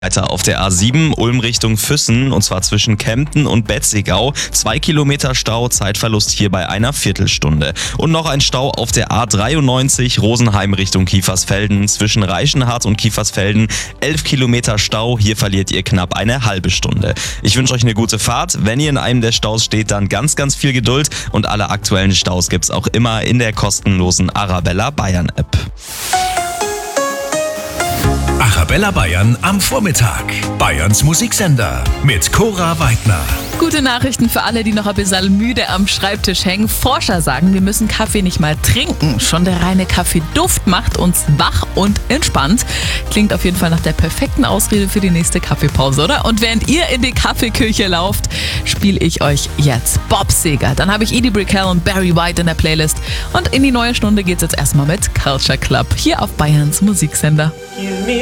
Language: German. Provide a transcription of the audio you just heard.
Weiter auf der A7 Ulm Richtung Füssen und zwar zwischen Kempten und Betzigau. 2 Kilometer Stau, Zeitverlust hier bei einer Viertelstunde. Und noch ein Stau auf der A93 Rosenheim Richtung Kiefersfelden. Zwischen Reichenhart und Kiefersfelden 11 Kilometer Stau, hier verliert ihr knapp eine halbe Stunde. Ich wünsche euch eine gute Fahrt. Wenn ihr in einem der Staus steht, dann ganz, ganz viel Geduld. Und alle aktuellen Staus gibt's auch immer in der kostenlosen Arabella Bayern App. Arabella Bayern am Vormittag. Bayerns Musiksender mit Cora Weidner. Gute Nachrichten für alle, die noch ein bisschen müde am Schreibtisch hängen. Forscher sagen, wir müssen Kaffee nicht mal trinken. Schon der reine Kaffeeduft macht uns wach und entspannt. Klingt auf jeden Fall nach der perfekten Ausrede für die nächste Kaffeepause, oder? Und während ihr in die Kaffeeküche lauft, spiele ich euch jetzt Bob Seger. Dann habe ich Edie Brickell und Barry White in der Playlist. Und in die neue Stunde geht's jetzt erstmal mit Culture Club hier auf Bayerns Musiksender.